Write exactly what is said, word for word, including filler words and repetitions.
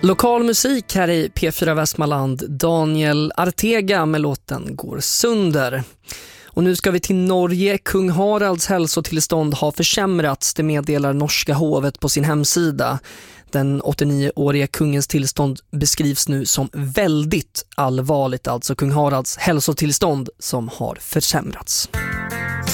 Lokal musik här i P fyra Västmanland. Daniel Artega med låten Går sönder. Och nu ska vi till Norge. Kung Haralds hälsotillstånd har försämrats, det meddelar norska hovet på sin hemsida. Den åttionioåriga kungens tillstånd beskrivs nu som väldigt allvarligt, alltså kung Haralds hälsotillstånd som har försämrats.